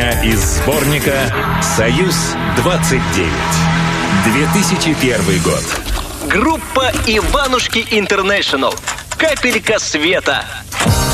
Песня из сборника «Союз-29». 2001 год. Группа Иванушки Интернешнл. «Капелька света».